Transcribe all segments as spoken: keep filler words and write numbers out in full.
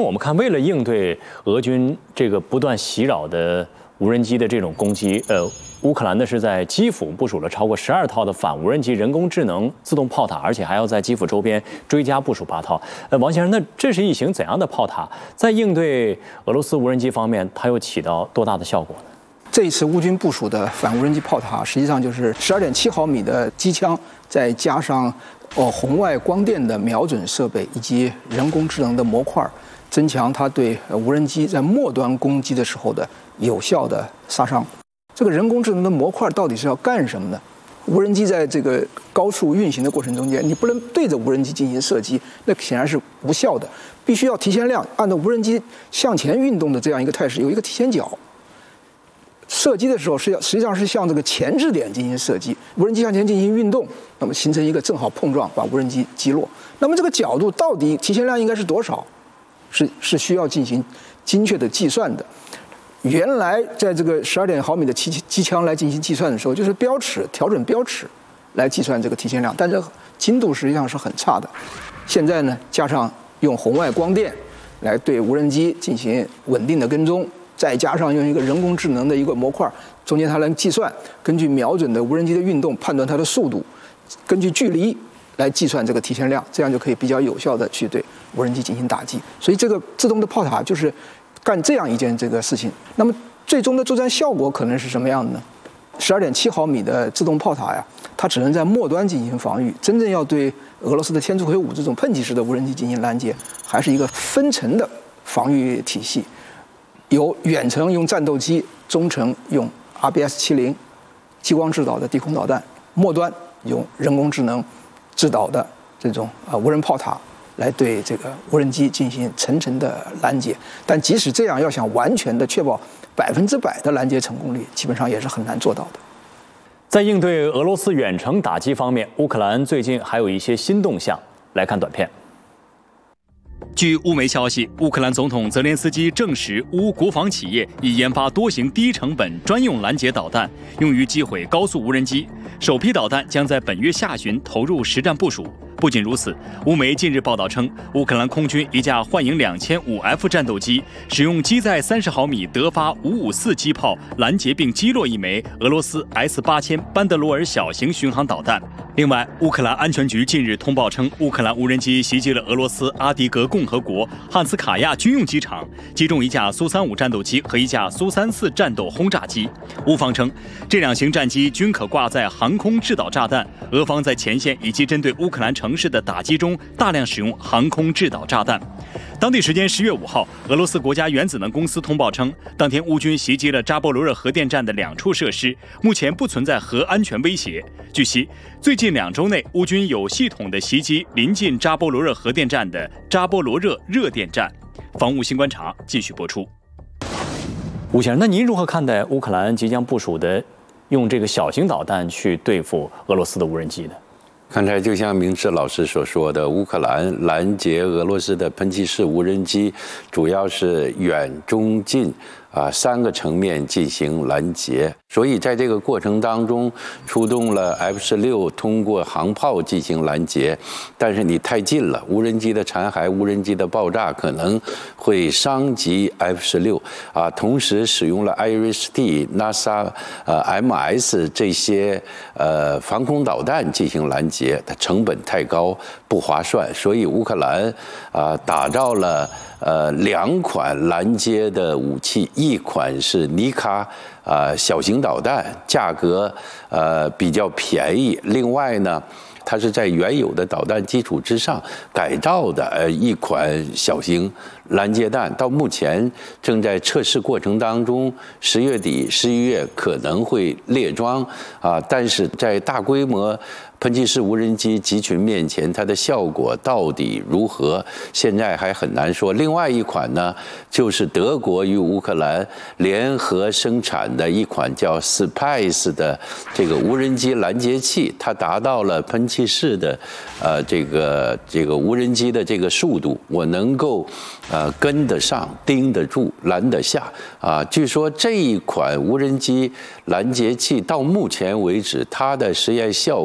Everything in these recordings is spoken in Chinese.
我们看，为了应对俄军这个不断袭扰的无人机的这种攻击，呃，乌克兰呢是在基辅部署了超过十二套的反无人机人工智能自动炮塔，而且还要在基辅周边追加部署八套。呃，王先生，那这是一型怎样的炮塔？在应对俄罗斯无人机方面，它又起到多大的效果呢？ 这一次乌军部署的反无人机炮塔，实际上就是十二点七毫米的机枪，再加上哦红外光电的瞄准设备以及人工智能的模块，增强它对无人机在末端攻击的时候的有效的杀伤。这个人工智能的模块到底是要干什么呢？无人机在这个高速运行的过程中间，你不能对着无人机进行射击，那显然是无效的。必须要提前量，按照无人机向前运动的这样一个态势，有一个提前角。射击的时候是要实际上是向这个前置点进行射击，无人机向前进行运动，那么形成一个正好碰撞，把无人机击落。那么这个角度到底提前量应该是多少？是是需要进行精确的计算的。原来在这个十二点毫米的机机枪来进行计算的时候，就是标尺调整标尺来计算这个提前量，但这精度实际上是很差的。现在呢，加上用红外光电来对无人机进行稳定的跟踪。再加上用一个人工智能的一个模块，中间它能计算，根据瞄准的无人机的运动判断它的速度，根据距离来计算这个提前量，这样就可以比较有效的去对无人机进行打击。所以这个自动的炮塔就是干这样一件这个事情。那么最终的作战效果可能是什么样的呢？十二点七毫米的自动炮塔呀，它只能在末端进行防御，真正要对俄罗斯的天竺葵五这种喷气式的无人机进行拦截，还是一个分层的防御体系。有远程用战斗机，中程用 R B S 七零激光制导的地空导弹，末端用人工智能制导的这种啊无人炮塔来对这个无人机进行层层的拦截。但即使这样，要想完全的确保百分之百的拦截成功率，基本上也是很难做到的。 在应对俄罗斯远程打击方面，乌克兰最近还有一些新动向。来看短片。 据乌媒消息，乌克兰总统泽连斯基证实，乌国防企业已研发多型低成本专用拦截导弹，用于击毁高速无人机。首批导弹将在本月下旬投入实战部署。不仅如此，乌媒近日报道称，乌克兰空军一架幻影两千五 F 战斗机使用机载三十毫米德发五五四机炮拦截并击落一枚俄罗斯 S 八千班德罗尔小型巡航导弹。另外，乌克兰安全局近日通报称，乌克兰无人机袭击了俄罗斯阿迪格共和国汉斯卡亚军用机场，击中一架苏三五战斗机和一架苏三四战斗轰炸机。乌方称，这两型战机均可挂载航空制导炸弹，俄方在前线以及针对乌克兰城市的打击中大量使用航空制导炸弹。当地时间十月五号，俄罗斯国家原子能公司通报称，当天乌军袭击了扎波罗热核电站的两处设施，目前不存在核安全威胁。据悉，最近两周内，乌军有系统的袭击临近扎波罗热核电站的扎波罗热热电站。防务新观察继续播出。 吴先生，那您如何看待乌克兰即将部署的用这个小型导弹去对付俄罗斯的无人机呢？ 刚才就像明志老师所说的，乌克兰拦截俄罗斯的喷气式无人机，主要是远、中、近啊三个层面进行拦截。所以在这个过程当中，出动了 F 十六，通过航炮进行拦截。但是你太近了，无人机的残骸、无人机的爆炸可能会伤及 F 十六啊。同时使用了 IRIS-T、NASA 呃 M S 这些呃防空导弹进行拦截，它成本太高，不划算。所以乌克兰啊打造了呃两款拦截的武器，一款是尼卡。啊，小型导弹价格呃比较便宜。另外呢，它是在原有的导弹基础之上改造的呃一款小型拦截弹，到目前正在测试过程当中，十月底、十一月可能会列装啊。但是在大规模喷气式无人机集群面前，它的效果到底如何，现在还很难说。另外一款呢，就是德国与乌克兰联合生产的一款叫 Spice 的这个无人机拦截器，它达到了喷气式的呃这个这个无人机的这个速度，我能够呃跟得上、盯得住、拦得下啊。据说这一款无人机拦截器到目前为止，它的实验效果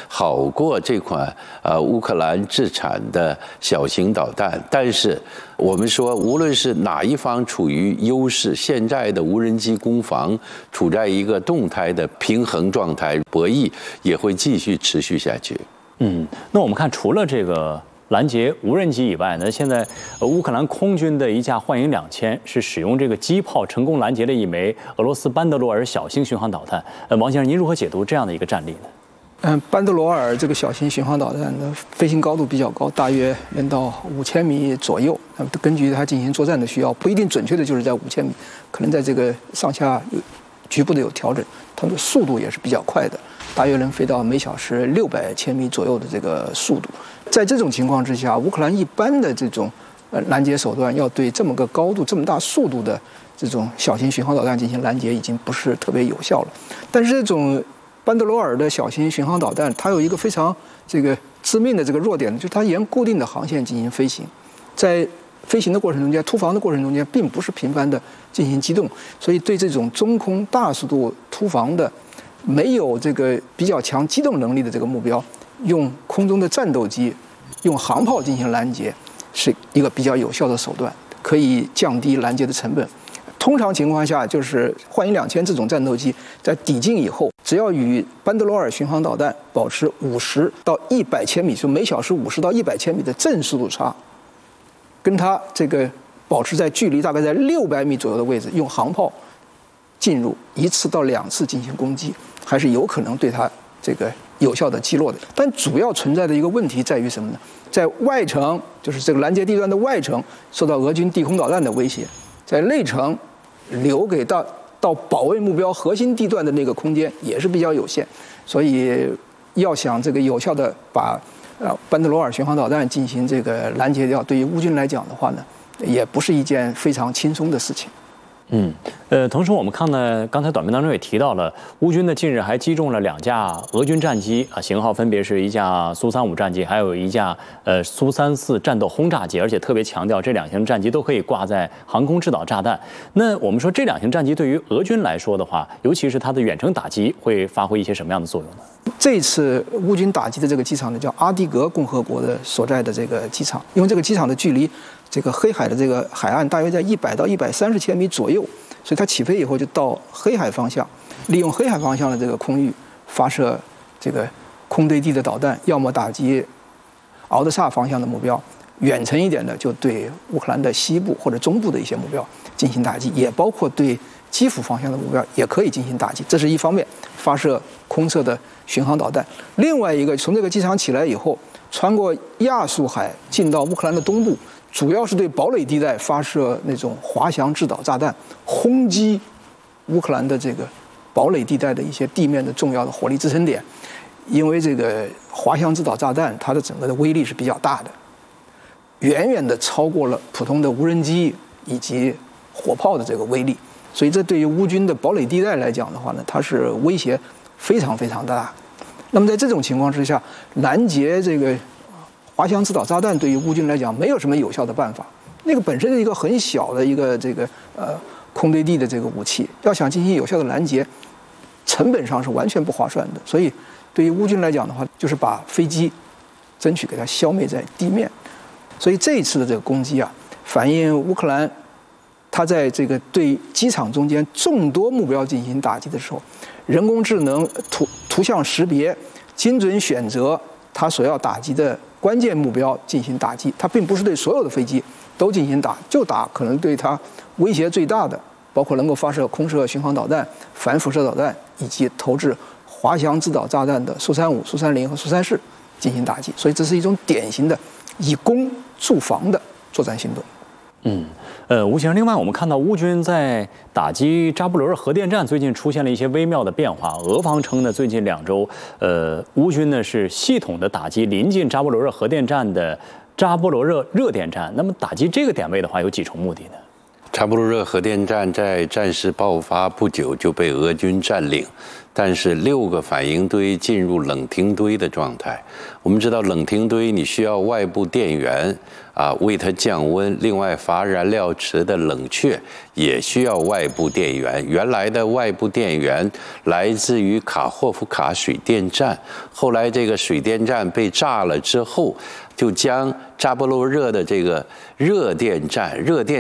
好过这款呃乌克兰制产的小型导弹。但是我们说，无论是哪一方处于优势，现在的无人机攻防处在一个动态的平衡状态，博弈也会继续持续下去。 嗯，那我们看，除了这个拦截无人机以外呢，现在呃乌克兰空军的一架幻影两千是使用这个机炮成功拦截了一枚俄罗斯班德罗尔小型巡航导弹。呃，王先生，您如何解读这样的一个战例呢？ 嗯，班德罗尔这个小型巡航导弹的飞行高度比较高，大约能到五千米左右。那么根据它进行作战的需要，不一定准确的就是在五千米，可能在这个上下有局部的有调整。它的速度也是比较快的，大约能飞到每小时六百千米左右的这个速度。在这种情况之下，乌克兰一般的这种呃拦截手段，要对这么个高度、这么大速度的这种小型巡航导弹进行拦截，已经不是特别有效了。但是这种班德罗尔的小型巡航导弹，它有一个非常这个致命的这个弱点，就是它沿固定的航线进行飞行，在飞行的过程中间、突防的过程中间，并不是频繁的进行机动，所以对这种中空大速度突防的、没有这个比较强机动能力的这个目标，用空中的战斗机、用航炮进行拦截，是一个比较有效的手段，可以降低拦截的成本。通常情况下，就是幻影两千这种战斗机在抵近以后，只要与班德罗尔巡航导弹保持五十到一百千米，就每小时五十到一百千米的正速度差，跟它这个保持在距离大概在六百米左右的位置，用航炮进入一次到两次进行攻击，还是有可能对它这个有效的击落的。但主要存在的一个问题在于什么呢？在外层，就是这个拦截地段的外层受到俄军地空导弹的威胁，在内层留给到到保卫目标核心地段的那个空间也是比较有限，所以要想这个有效的把呃班德罗尔巡航导弹进行这个拦截掉，对于乌军来讲的话呢，也不是一件非常轻松的事情。 嗯，呃，同时我们看呢，刚才短片当中也提到了，乌军呢近日还击中了两架俄军战机啊，型号分别是一架苏三五战机，还有一架呃苏三四战斗轰炸机，而且特别强调这两型战机都可以挂在航空制导炸弹。那我们说这两型战机对于俄军来说的话，尤其是它的远程打击会发挥一些什么样的作用呢？ 这次乌军打击的这个机场呢，叫阿迪格共和国的所在的这个机场，因为这个机场的距离这个黑海的这个海岸大约在一百到一百三十千米左右，所以它起飞以后就到黑海方向，利用黑海方向的这个空域发射这个空对地的导弹，要么打击敖德萨方向的目标，远程一点的就对乌克兰的西部或者中部的一些目标进行打击，也包括对基辅方向的目标也可以进行打击。这是一方面，发射空射的巡航导弹。另外一个，从这个机场起来以后，穿过亚速海进到乌克兰的东部，主要是对堡垒地带发射那种滑翔制导炸弹，轰击乌克兰的这个堡垒地带的一些地面的重要的火力支撑点。因为这个滑翔制导炸弹，它的整个的威力是比较大的，远远的超过了普通的无人机以及火炮的这个威力，所以这对于乌军的堡垒地带来讲的话呢，它是威胁非常非常的大。那么在这种情况之下，拦截这个滑翔制导炸弹对于乌军来讲没有什么有效的办法。那个本身是一个很小的一个这个呃空对地的这个武器，要想进行有效的拦截，成本上是完全不划算的。所以对于乌军来讲的话，就是把飞机争取给它消灭在地面。所以这一次的这个攻击啊，反映乌克兰它在这个对机场中间众多目标进行打击的时候，人工智能图图像识别精准选择它所要打击的关键目标进行打击。它并不是对所有的飞机都进行打，就打可能对它威胁最大的，包括能够发射空射巡航导弹、反辐射导弹以及投掷滑翔制导炸弹的苏三五、苏三零和苏三四进行打击。所以这是一种典型的以攻驻防的作战行动。 嗯，呃，吴先生，另外我们看到乌军在打击扎波罗热核电站最近出现了一些微妙的变化。俄方称呢，最近两周，呃，乌军呢是系统的打击临近扎波罗热核电站的扎波罗热热电站。那么打击这个点位的话，有几重目的呢？ 扎波罗热核电站在战事爆发不久就被俄军占领，但是六个反应堆进入冷停堆的状态。我们知道冷停堆你需要外部电源啊为它降温，另外阀燃料池的冷却也需要外部电源。原来的外部电源来自于卡霍夫卡水电站，后来这个水电站被炸了之后，就将扎波罗热的这个热电站、热电